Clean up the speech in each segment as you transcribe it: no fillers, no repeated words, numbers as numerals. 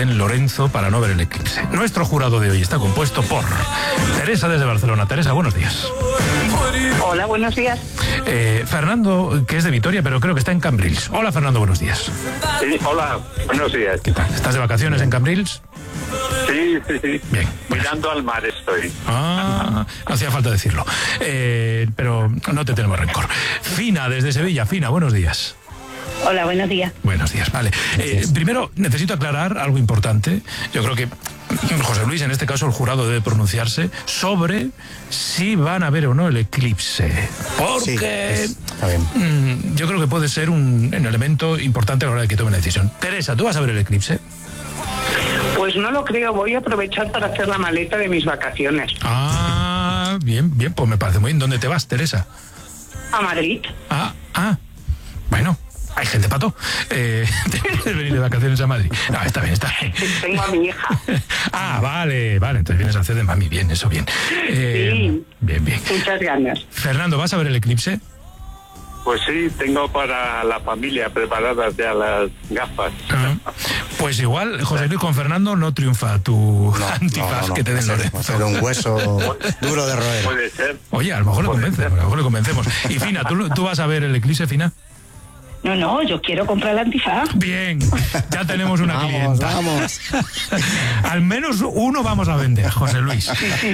den Lorenzo para no ver el eclipse. Nuestro jurado de hoy está compuesto por Teresa desde Barcelona. Teresa, buenos días. Hola, buenos días. Fernando, que es de Vitoria, pero creo que está en Cambrils. Hola, Fernando, buenos días. Sí, hola, buenos días. ¿Qué tal? ¿Estás de vacaciones en Cambrils? Sí. Bien. Mirando al mar estoy. No hacía falta decirlo. Pero no te tenemos rencor. Fina, desde Sevilla. Fina, buenos días. Hola, buenos días. Buenos días, vale. Primero, necesito aclarar algo importante. Yo creo que José Luis, en este caso el jurado debe pronunciarse sobre si van a ver o no el eclipse. Porque está bien. Yo creo que puede ser un elemento importante a la hora de que tome la decisión. Teresa, ¿tú vas a ver el eclipse? Pues no lo creo, voy a aprovechar para hacer la maleta de mis vacaciones. Bien, pues me parece muy bien. ¿Dónde te vas, Teresa? A Madrid. Bueno, hay gente pato. Tienes que venir de vacaciones a Madrid. No, está bien. Tengo a mi hija. Vale, entonces vienes a hacer de mami, bien, eso bien. Sí. Bien. Muchas ganas. Fernando, ¿vas a ver el eclipse? Pues sí, tengo para la familia preparadas ya las gafas. Pues igual, José Luis, con Fernando no triunfa tu antifaz que te den Lorenzo. Va a ser un hueso duro de roer. Puede ser. Oye, a lo mejor le convencemos. Y Fina, ¿tú vas a ver el eclipse, Fina? No, yo quiero comprar el antifaz. Bien, ya tenemos una clienta. Vamos. Al menos uno vamos a vender, José Luis.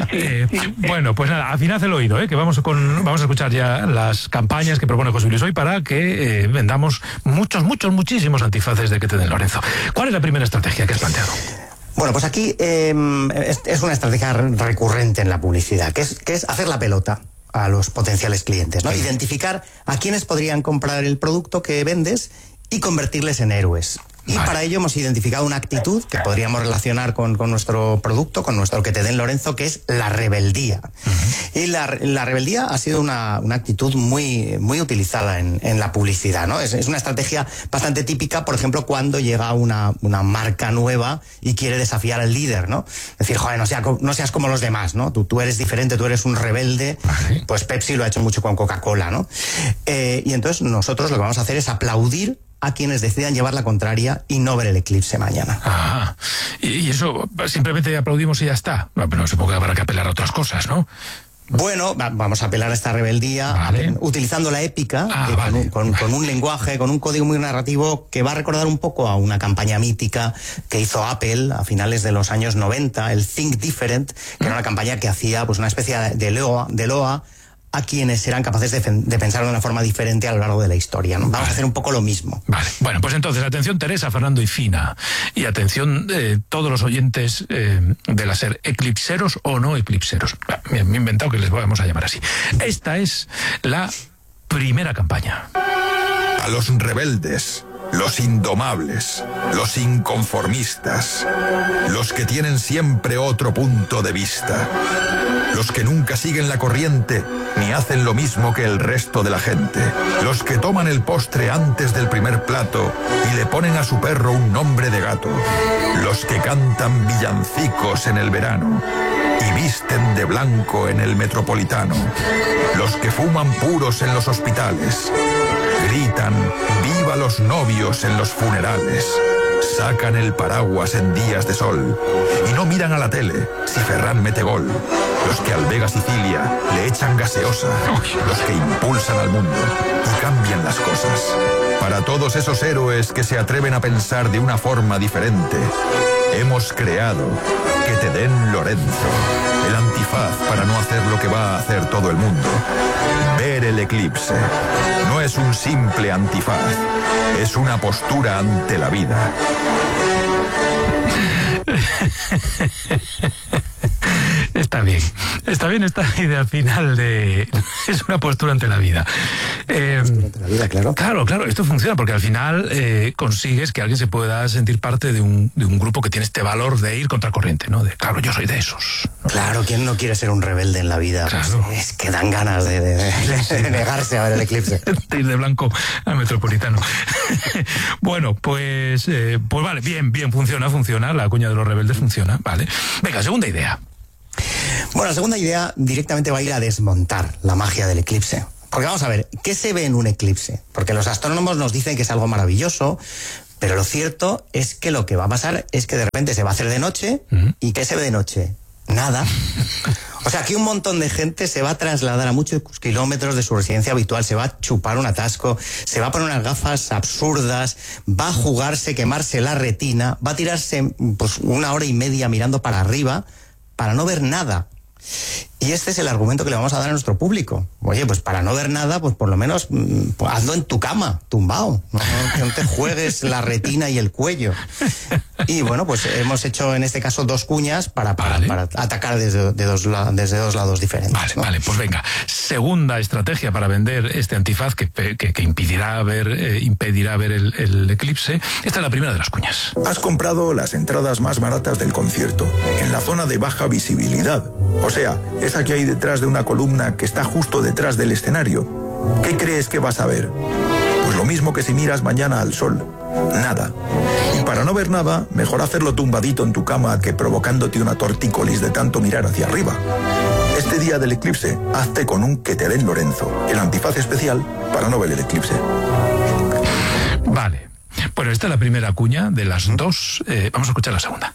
Bueno, pues nada, afinad el oído, que vamos a escuchar ya las campañas que propone José Luis hoy para que vendamos muchísimos antifaces de que te den Lorenzo. ¿Cuál es la primera estrategia que has planteado? Bueno, pues aquí es una estrategia recurrente en la publicidad, que es hacer la pelota a los potenciales clientes, ¿no? Identificar a quienes podrían comprar el producto que vendes y convertirles en héroes. Y para ello hemos identificado una actitud que podríamos relacionar con nuestro producto, con nuestro que te den Lorenzo, que es la rebeldía. Y la rebeldía ha sido una actitud muy utilizada en la publicidad, ¿no? Es una estrategia bastante típica, por ejemplo, cuando llega una marca nueva y quiere desafiar al líder, ¿no? Es decir, joder, no seas como los demás, ¿no? Tú eres diferente, tú eres un rebelde. Pues Pepsi lo ha hecho mucho con Coca-Cola, ¿no? Y entonces nosotros lo que vamos a hacer es aplaudir a quienes decidan llevar la contraria y no ver el eclipse mañana. Y eso simplemente aplaudimos y ya está. No, pero supongo que habrá que apelar a otras cosas, ¿no? Bueno, vamos a apelar a esta rebeldía utilizando la épica, con un lenguaje, con un código muy narrativo que va a recordar un poco a una campaña mítica que hizo Apple a finales de los años 90, el Think Different, que era una campaña que hacía pues una especie de loa a quienes eran capaces de pensar de una forma diferente a lo largo de la historia, ¿no? Vamos a hacer un poco lo mismo. Vale, bueno, pues entonces, atención Teresa, Fernando y Fina, y atención todos los oyentes de la SER, eclipseros o no eclipseros. Me he inventado que les vamos a llamar así. Esta es la primera campaña. A los rebeldes, los indomables, los inconformistas, los que tienen siempre otro punto de vista, los que nunca siguen la corriente ni hacen lo mismo que el resto de la gente, los que toman el postre antes del primer plato y le ponen a su perro un nombre de gato, los que cantan villancicos en el verano y visten de blanco en el Metropolitano, los que fuman puros en los hospitales, gritan ¡viva los novios en los funerales! Sacan el paraguas en días de sol y no miran a la tele si Ferran mete gol. Los que al Vega Sicilia le echan gaseosa, los que impulsan al mundo y cambian las cosas. Para todos esos héroes que se atreven a pensar de una forma diferente, hemos creado que te den Lorenzo, el antifaz para no hacer lo que va a hacer todo el mundo. Ver el eclipse no es un simple antifaz, es una postura ante la vida. Está bien esta idea final de... es una postura ante la vida. Ante la vida, claro. Claro, esto funciona porque al final consigues que alguien se pueda sentir parte de un grupo que tiene este valor de ir contracorriente, ¿no? Claro, yo soy de esos, ¿no? Claro, ¿quién no quiere ser un rebelde en la vida? Claro. Pues es que dan ganas de negarse a ver el eclipse. De ir de blanco al Metropolitano. Bueno, pues vale, bien, funciona, la cuña de los rebeldes funciona, vale. Venga, segunda idea. Bueno, la segunda idea directamente va a ir a desmontar la magia del eclipse. Porque vamos a ver, ¿qué se ve en un eclipse? Porque los astrónomos nos dicen que es algo maravilloso, Pero lo cierto es que lo que va a pasar es que de repente se va a hacer de noche. ¿Y qué se ve de noche? Nada. O sea, aquí un montón de gente se va a trasladar a muchos kilómetros de su residencia habitual, se va a chupar un atasco, se va a poner unas gafas absurdas, va a jugarse, quemarse la retina, va a tirarse pues 1 hora y media mirando para arriba para no ver nada. Y este es el argumento que le vamos a dar a nuestro público. Oye, pues para no ver nada, pues por lo menos pues hazlo en tu cama, tumbado. No te juegues la retina y el cuello. Y bueno, pues hemos hecho en este caso 2 cuñas para atacar desde dos lados diferentes. Vale, ¿no? vale, pues venga. Segunda estrategia para vender este antifaz que impedirá ver el eclipse. Esta es la primera de las cuñas. Has comprado las entradas más baratas del concierto, en la zona de baja visibilidad. O sea, esa que hay detrás de una columna que está justo detrás del escenario. ¿Qué crees que vas a ver? Pues lo mismo que si miras mañana al sol. Nada. Y para no ver nada, mejor hacerlo tumbadito en tu cama que provocándote una tortícolis de tanto mirar hacia arriba. Este día del eclipse, hazte con un que te den Lorenzo, el antifaz especial para no ver el eclipse. Vale. Bueno, esta es la primera cuña de las 2. Vamos a escuchar la segunda.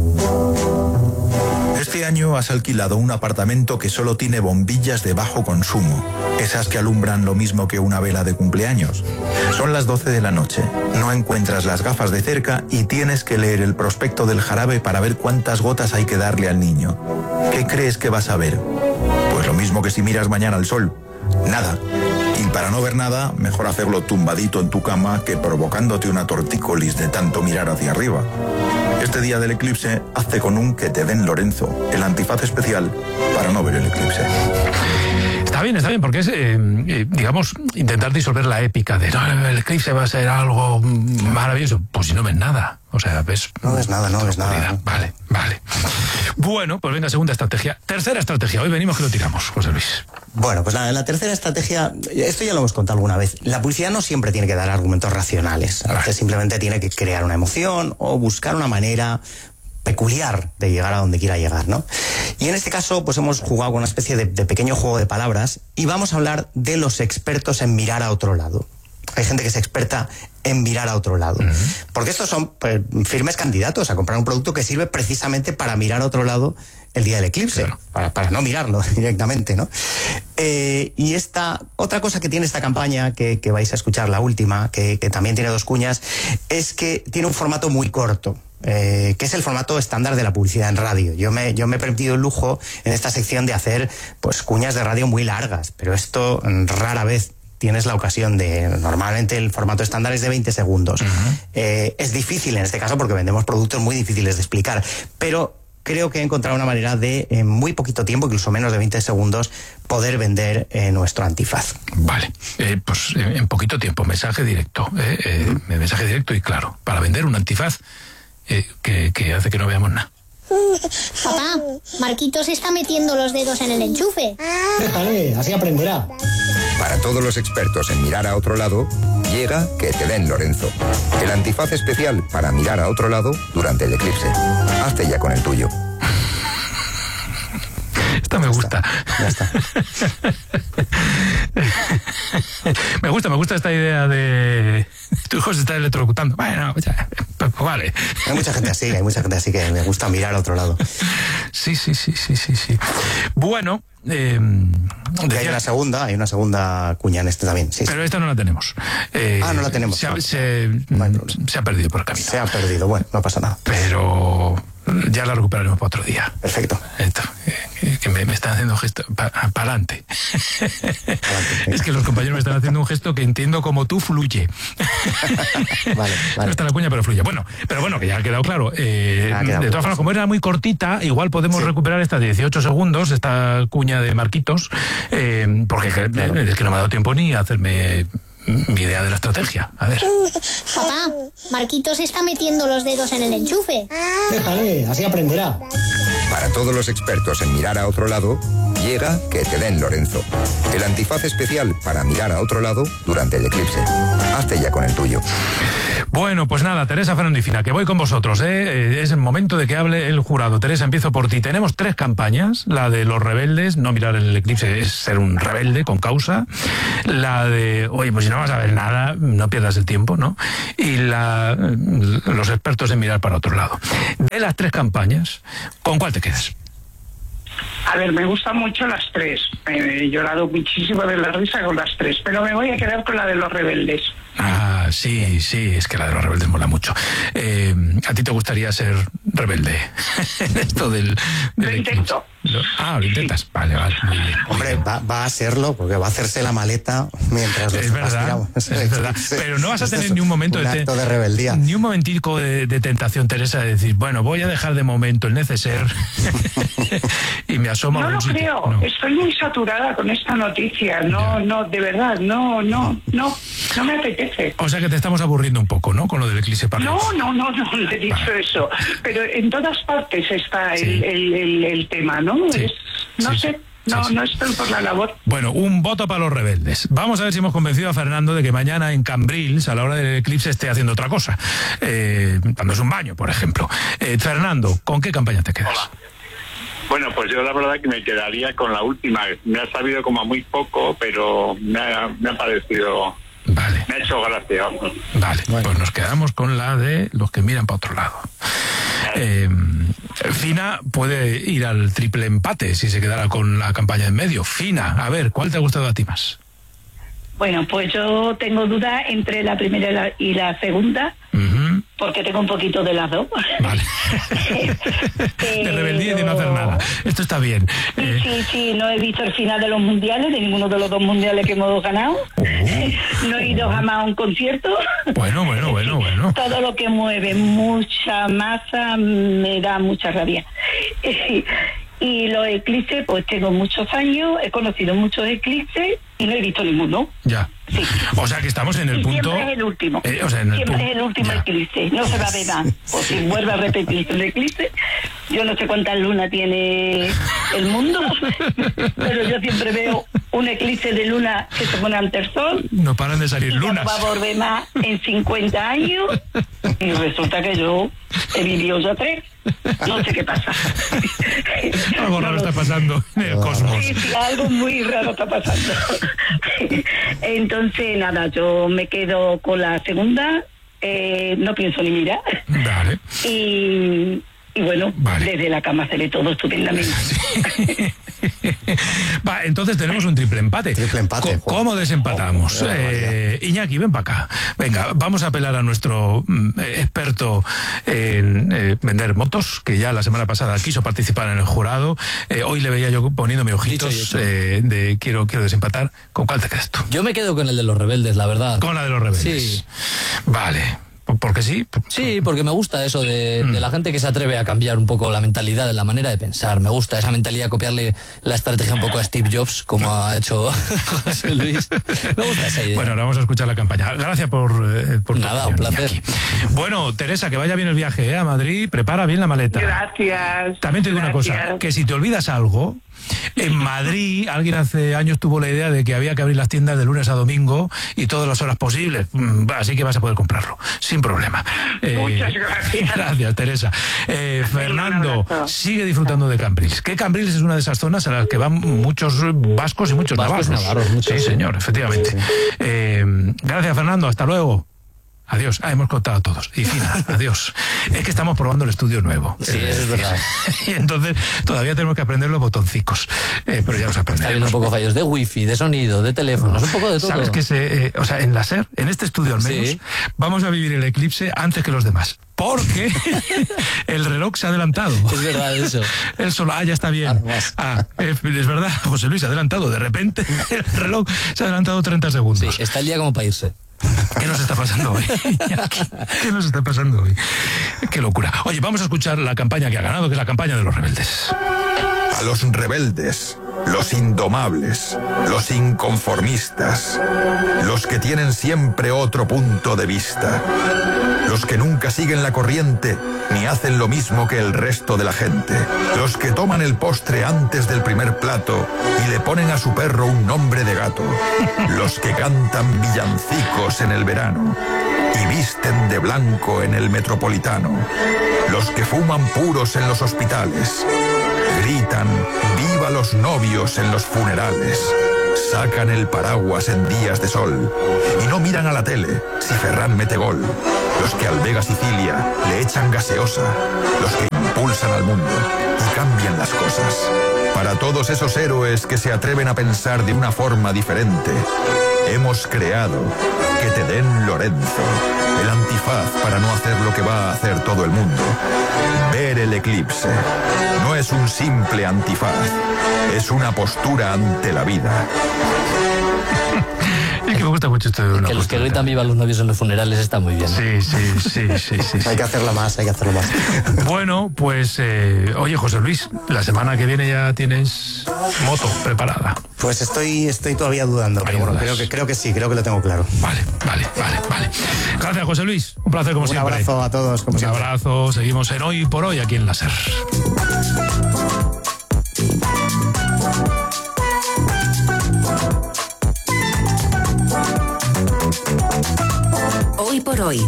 Este año has alquilado un apartamento que solo tiene bombillas de bajo consumo, esas que alumbran lo mismo que una vela de cumpleaños. Son las 12 de la noche, no encuentras las gafas de cerca y tienes que leer el prospecto del jarabe para ver cuántas gotas hay que darle al niño. ¿Qué crees que vas a ver? Pues lo mismo que si miras mañana al sol. Nada. Y para no ver nada, mejor hacerlo tumbadito en tu cama que provocándote una tortícolis de tanto mirar hacia arriba. Este día del eclipse, hazte con un que te den Lorenzo, el antifaz especial para no ver el eclipse. Está bien, porque es, digamos, intentar disolver la épica de no, el eclipse va a ser algo maravilloso. Pues si no ves nada. O sea, ves... No ves nada. Vale. Bueno, pues venga, segunda estrategia. Tercera estrategia. Hoy venimos que lo tiramos, José Luis. Bueno, pues nada, en la tercera estrategia, esto ya lo hemos contado alguna vez, la publicidad no siempre tiene que dar argumentos racionales. A veces simplemente tiene que crear una emoción o buscar una manera peculiar de llegar a donde quiera llegar, ¿no? Y en este caso, pues hemos jugado con una especie de pequeño juego de palabras y vamos a hablar de los expertos en mirar a otro lado. Hay gente que es experta en mirar a otro lado. Porque estos son pues, firmes candidatos a comprar un producto que sirve precisamente para mirar a otro lado el día del eclipse, claro. para no mirarlo directamente, ¿no? Y esta otra cosa que tiene esta campaña, que vais a escuchar la última, que también tiene 2 cuñas, es que tiene un formato muy corto. Que es el formato estándar de la publicidad en radio. Yo me he permitido el lujo en esta sección de hacer pues cuñas de radio muy largas, pero esto rara vez tienes la ocasión de... Normalmente el formato estándar es de 20 segundos. Es difícil en este caso porque vendemos productos muy difíciles de explicar, pero creo que he encontrado una manera de, en muy poquito tiempo, incluso menos de 20 segundos, poder vender nuestro antifaz. Vale, pues en poquito tiempo, mensaje directo y claro, para vender un antifaz que hace que no veamos nada. Papá, Marquitos está metiendo los dedos en el enchufe. Déjale, así aprenderá. Para todos los expertos en mirar a otro lado, llega que te den Lorenzo, el antifaz especial para mirar a otro lado durante el eclipse. Hazte ya con el tuyo. Esta me gusta. Ya está. Me gusta esta idea de... Tu hijo se está electrocutando. Bueno, pues vale. Hay mucha gente así que me gusta mirar a otro lado. Sí. Bueno... hay una segunda cuña en este también. Sí, pero esta no la tenemos. No la tenemos. Se ha perdido por el camino. Se ha perdido, bueno, no pasa nada. Pero ya la recuperaremos para otro día. Perfecto. Esto, que me están haciendo un gesto para adelante. Es que los compañeros me están haciendo un gesto que entiendo como tú fluye. Vale. No está la cuña, pero fluye. Bueno, que ya ha quedado claro. De todas formas, como era muy cortita, igual podemos recuperar esta 18 segundos, esta cuña de Marquitos, porque es que no me ha dado tiempo ni a hacerme mi idea de la estrategia. A ver. Papá, Marquitos está metiendo los dedos en el enchufe. Déjale, así aprenderá. Para todos los expertos en mirar a otro lado, llega que te den Lorenzo, el antifaz especial para mirar a otro lado durante el eclipse. Hazte ya con el tuyo. Bueno, pues nada, Teresa, Fernando y Fina, que voy con vosotros, ¿eh? Es el momento de que hable el jurado. Teresa, empiezo por ti. Tenemos 3 campañas. La de los rebeldes, no mirar el eclipse es ser un rebelde con causa. La de, oye, pues si no vas a ver nada, no pierdas el tiempo, ¿no? Y los expertos en mirar para otro lado. De las 3 campañas, ¿con cuál te quedas? A ver, me gustan mucho las 3. He llorado muchísimo de la risa con las 3, pero me voy a quedar con la de los rebeldes. Ah, sí, es que la de los rebeldes mola mucho. ¿A ti te gustaría ser rebelde? Esto del Lo intento. Lo intentas. Vale, muy bien. Hombre, va a serlo, porque va a hacerse la maleta mientras los demás tiramos. Es verdad. Pero no vas a tener ni un momento acto de rebeldía. Ni un momentico de tentación, Teresa, de decir, bueno, voy a dejar de momento el neceser y me asomo a algún sitio. No lo creo. Estoy muy saturada con esta noticia. No, de verdad, no me apetece. O sea que te estamos aburriendo un poco, ¿no? Con lo del eclipse parcial. No he dicho eso. Pero en todas partes está el tema, ¿no? Sí. No sé. No estoy por la labor. Bueno, un voto para los rebeldes. Vamos a ver si hemos convencido a Fernando de que mañana en Cambrils, a la hora del eclipse, esté haciendo otra cosa. Dándose un baño, por ejemplo. Fernando, ¿con qué campaña te quedas? Hola. Bueno, pues yo la verdad que me quedaría con la última. Me ha sabido como a muy poco, pero me ha parecido... Vale. Me ha hecho gracia. Vale, pues nos quedamos con la de los que miran para otro lado. Fina puede ir al triple empate si se quedara con la campaña en medio. Fina, a ver, ¿cuál te ha gustado a ti más? Bueno, pues yo tengo duda entre la primera y la segunda, porque tengo un poquito de las dos. Vale. De rebeldía y de no hacer nada. Esto está bien. Sí, no he visto el final de los mundiales, de ninguno de los 2 mundiales que hemos ganado. No he ido jamás a un concierto. Bueno. Todo lo que mueve mucha masa me da mucha rabia. Y los eclipses, pues tengo muchos años, he conocido muchos eclipses y no he visto ninguno. Ya. Sí. O sea que estamos en el punto... Siempre es el último. Siempre es el último eclipse. No se va a ver más. O si vuelve a repetirse el eclipse, yo no sé cuántas lunas tiene el mundo, pero yo siempre veo un eclipse de luna que se pone ante el sol. No paran de salir lunas. No va a volver más en 50 años y resulta que yo he vivido ya 3. No sé qué pasa. Algo raro está pasando en el cosmos. Sí, algo muy raro está pasando. Entonces, nada, yo me quedo con la segunda. No pienso ni mirar. Vale. Y bueno, desde la cama se ve todo estupendamente. Sí. Va, entonces tenemos un triple empate. ¿Cómo desempatamos? Iñaki, ven para acá. Venga, vamos a apelar a nuestro experto en vender motos, que ya la semana pasada quiso participar en el jurado. Hoy le veía yo poniéndome ojitos de quiero desempatar. ¿Con cuál te quedas tú? Yo me quedo con el de los rebeldes, la verdad. Con la de los rebeldes. Sí. Vale. ¿Porque sí? Sí, porque me gusta eso de la gente que se atreve a cambiar un poco la mentalidad, la manera de pensar. Me gusta esa mentalidad, copiarle la estrategia un poco a Steve Jobs, como ha hecho José Luis. Me gusta esa idea. Bueno, ahora vamos a escuchar la campaña. Gracias por nada, un placer. Bueno, Teresa, que vaya bien el viaje a Madrid. Prepara bien la maleta. Gracias. También te digo una cosa, que si te olvidas algo... En Madrid, alguien hace años tuvo la idea de que había que abrir las tiendas de lunes a domingo y todas las horas posibles. Así que vas a poder comprarlo, sin problema. Muchas gracias. Gracias, Teresa. Fernando, sigue disfrutando de Cambrils. Que Cambrils es una de esas zonas a las que van muchos vascos y muchos navarros. Sí, señor, efectivamente. Gracias, Fernando. Hasta luego. Adiós. Hemos contado todos. Y Fina, adiós. Es que estamos probando el estudio nuevo. Sí, es verdad. Y entonces todavía tenemos que aprender los botoncicos. Pero ya los aprendemos. Está habiendo un poco fallos de wifi, de sonido, de teléfonos, un poco de todo. Sabes que o sea, en la SER, en este estudio al menos, vamos a vivir el eclipse antes que los demás. Porque el reloj se ha adelantado. Es verdad eso. El solo, ya está bien. Es verdad, José Luis, se ha adelantado. De repente el reloj se ha adelantado 30 segundos. Sí, está el día como para irse. ¿Qué nos está pasando hoy? ¿Qué nos está pasando hoy? Qué locura. Oye, vamos a escuchar la campaña que ha ganado, que es la campaña de los rebeldes. A los rebeldes, los indomables, los inconformistas, los que tienen siempre otro punto de vista, los que nunca siguen la corriente ni hacen lo mismo que el resto de la gente, los que toman el postre antes del primer plato y le ponen a su perro un nombre de gato, los que cantan villancicos en el verano, y visten de blanco en el Metropolitano, los que fuman puros en los hospitales, gritan ¡viva los novios en los funerales! Sacan el paraguas en días de sol y no miran a la tele si Ferran mete gol. Los que al Vega Sicilia le echan gaseosa, los que impulsan al mundo y cambian las cosas. Para todos esos héroes que se atreven a pensar de una forma diferente, hemos creado Que te den Lorenzo, el antifaz para no hacer lo que va a hacer todo el mundo. Ver el eclipse no es un simple antifaz, es una postura ante la vida. Es que me gusta mucho esto de una que los que gritan viva los novios en los funerales está muy bien. Sí. Hay que hacerlo más. Bueno, pues, oye, José Luis, la semana que viene ya tienes moto preparada. Pues estoy todavía dudando, pero bueno, creo que sí, creo que lo tengo claro. Vale. Gracias, José Luis. Un placer como siempre. Un abrazo a todos, como siempre. Un abrazo. Seguimos en Hoy por Hoy aquí en la SER. Hoy por Hoy.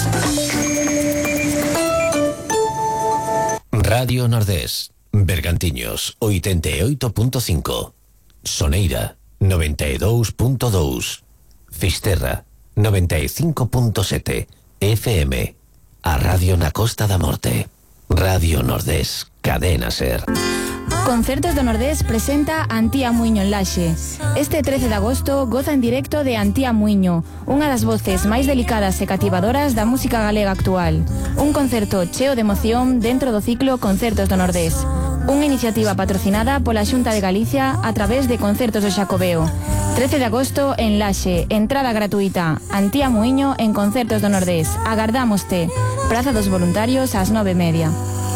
Radio Nordés, Bergantiños, 88.5. Soneira, 92.2. Fisterra, 95.7. FM. A Radio na Costa da Morte. Radio Nordés, Cadena SER. Concertos do Nordés presenta Antía Muiño en Laxe. Este 13 de agosto goza en directo de Antía Muiño, unha das voces máis delicadas e cativadoras da música galega actual. Un concerto cheo de emoción dentro do ciclo Concertos do Nordés. Unha iniciativa patrocinada pola Xunta de Galicia a través de Concertos do Xacobeo. 13 de agosto en Laxe, entrada gratuita. Antía Muiño en Concertos do Nordés. Agardámoste. Praza dos Voluntarios ás 9:30.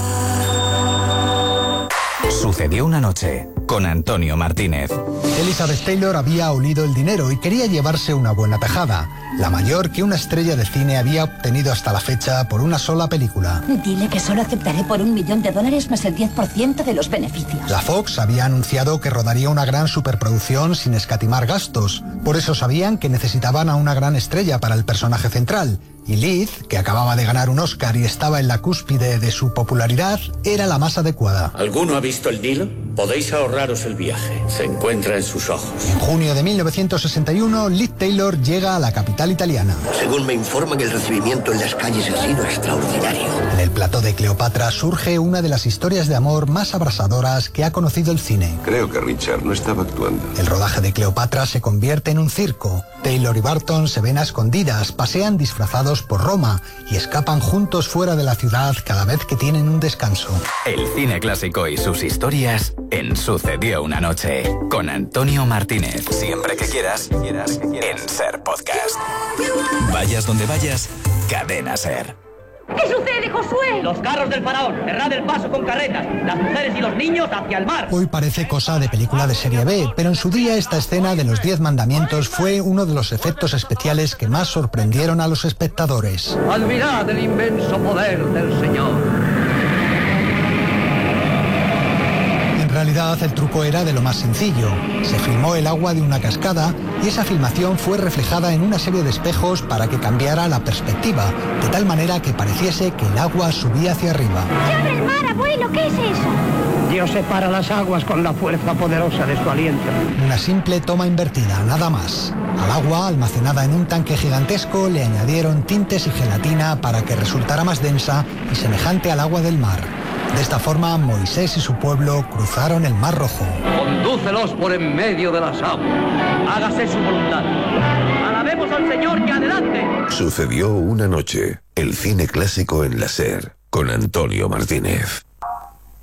Sucedió una noche con Antonio Martínez. Elizabeth Taylor había olido el dinero y quería llevarse una buena tajada, la mayor que una estrella de cine había obtenido hasta la fecha por una sola película. Dile que solo aceptaré por $1 millón más el 10% de los beneficios. La Fox había anunciado que rodaría una gran superproducción sin escatimar gastos. Por eso sabían que necesitaban a una gran estrella para el personaje central. Y Liz, que acababa de ganar un Oscar y estaba en la cúspide de su popularidad, era la más adecuada. ¿Alguno ha visto el Nilo? Podéis ahorraros el viaje. Se encuentra en sus ojos. En junio de 1961, Liz Taylor llega a la capital italiana. Según me informan, el recibimiento en las calles ha sido extraordinario. En el plató de Cleopatra surge una de las historias de amor más abrasadoras que ha conocido el cine. Creo que Richard no estaba actuando. El rodaje de Cleopatra se convierte en un circo. Taylor y Barton se ven a escondidas, pasean disfrazados por Roma y escapan juntos fuera de la ciudad cada vez que tienen un descanso. El cine clásico y sus historias en Sucedió una noche con Antonio Martínez. Siempre que quieras en SER Podcast. Vayas donde vayas, Cadena SER. ¿Qué sucede, Josué? Los carros del faraón, cerrad el paso con carretas, las mujeres y los niños hacia el mar. Hoy parece cosa de película de serie B, pero en su día esta escena de los 10 mandamientos fue uno de los efectos especiales que más sorprendieron a los espectadores. Admirad el inmenso poder del Señor. En realidad el truco era de lo más sencillo. Se filmó el agua de una cascada y esa filmación fue reflejada en una serie de espejos para que cambiara la perspectiva, de tal manera que pareciese que el agua subía hacia arriba. ¡Se abre el mar, abuelo! ¿Qué es eso? Dios separa las aguas con la fuerza poderosa de su aliento. Una simple toma invertida, nada más. Al agua, almacenada en un tanque gigantesco, le añadieron tintes y gelatina para que resultara más densa y semejante al agua del mar. De esta forma, Moisés y su pueblo cruzaron el Mar Rojo. Condúcelos por en medio de las aguas. Hágase su voluntad. Alabemos al Señor y adelante. Sucedió una noche. El cine clásico en la SER con Antonio Martínez.